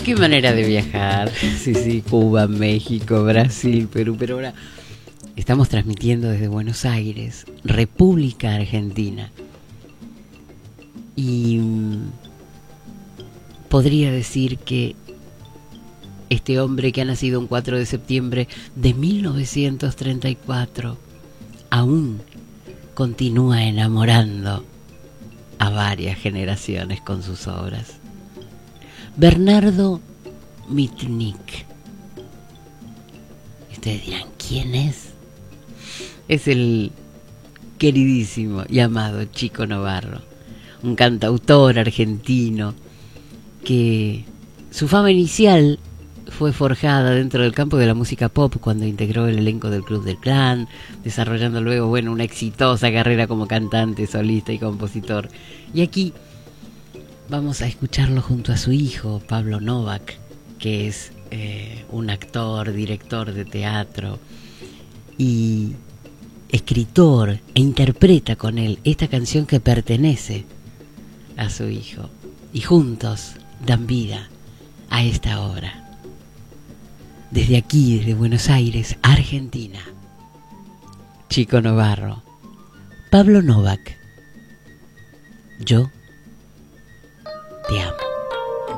Qué manera de viajar. Sí, Cuba, México, Brasil, Perú, pero ahora estamos transmitiendo desde Buenos Aires, República Argentina. Y podría decir que este hombre que ha nacido un 4 de septiembre de 1934 aún continúa enamorando a varias generaciones con sus obras. Bernardo Mitnick. Ustedes dirán, ¿quién es? Es el queridísimo y amado Chico Novarro, un cantautor argentino que su fama inicial fue forjada dentro del campo de la música pop cuando integró el elenco del Club del Clan, desarrollando luego, una exitosa carrera como cantante, solista y compositor. Y aquí vamos a escucharlo junto a su hijo, Pablo Novak, que es un actor, director de teatro y escritor, e interpreta con él esta canción que pertenece a su hijo. Y juntos dan vida a esta obra. Desde aquí, desde Buenos Aires, Argentina, Chico Novarro, Pablo Novak, yo te amo.